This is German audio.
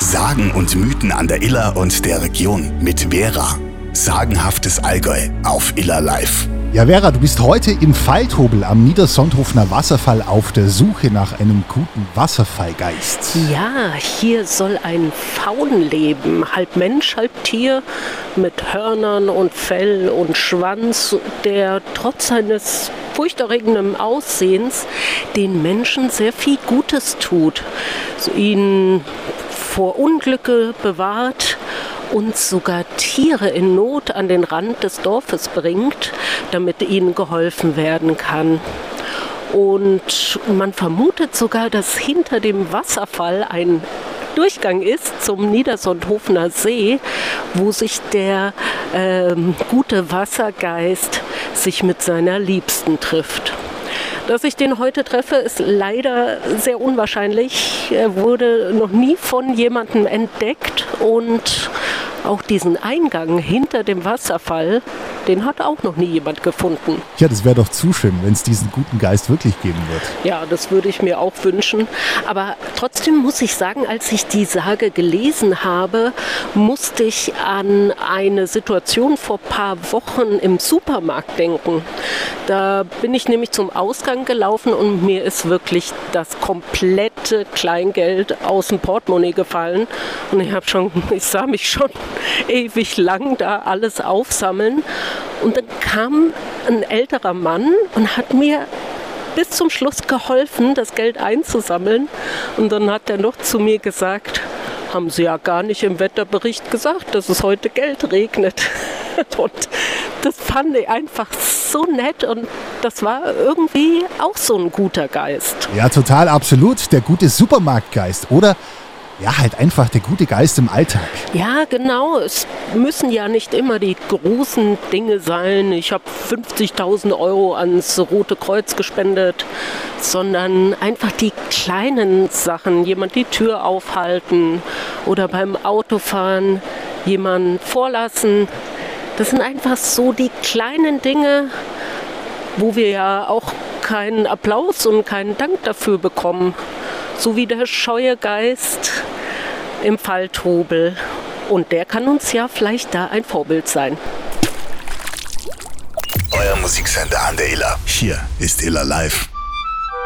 Sagen und Mythen an der Iller und der Region mit Vera. Sagenhaftes Allgäu auf Iller Live. Ja, Vera, du bist heute im Falthobel am Niedersonthofener Wasserfall auf der Suche nach einem guten Wasserfallgeist. Ja, hier soll ein Faun leben, halb Mensch, halb Tier, mit Hörnern und Fell und Schwanz, der trotz seines furchterregenden Aussehens den Menschen sehr viel Gutes tut, ihn vor Unglücke bewahrt und sogar Tiere in Not an den Rand des Dorfes bringt, damit ihnen geholfen werden kann. Und man vermutet sogar, dass hinter dem Wasserfall ein Durchgang ist zum Niedersonthofener See, wo sich der gute Wassergeist sich mit seiner Liebsten trifft. Dass ich den heute treffe, ist leider sehr unwahrscheinlich. Er wurde noch nie von jemandem entdeckt und auch diesen Eingang hinter dem Wasserfall, den hat auch noch nie jemand gefunden. Ja, das wäre doch zu schön, wenn es diesen guten Geist wirklich geben wird. Ja, das würde ich mir auch wünschen. Aber trotzdem muss ich sagen, als ich die Sage gelesen habe, musste ich an eine Situation vor ein paar Wochen im Supermarkt denken. Da bin ich nämlich zum Ausgang gelaufen und mir ist wirklich das komplette Kleingeld aus dem Portemonnaie gefallen. Und ich sah mich schon ewig lang da alles aufsammeln. Und dann kam ein älterer Mann und hat mir bis zum Schluss geholfen, das Geld einzusammeln. Und dann hat er noch zu mir gesagt, haben Sie ja gar nicht im Wetterbericht gesagt, dass es heute Geld regnet. Und das fand ich einfach so nett und das war irgendwie auch so ein guter Geist. Ja, total, absolut. Der gute Supermarktgeist, oder? Ja, halt einfach der gute Geist im Alltag. Ja, genau. Es müssen ja nicht immer die großen Dinge sein. Ich habe 50.000 € ans Rote Kreuz gespendet, sondern einfach die kleinen Sachen. Jemand die Tür aufhalten oder beim Autofahren jemanden vorlassen. Das sind einfach so die kleinen Dinge, wo wir ja auch keinen Applaus und keinen Dank dafür bekommen. So wie der scheue Geist im Falthobel. Und der kann uns ja vielleicht da ein Vorbild sein. Euer Musiksender an der Iller. Hier ist Iller Live.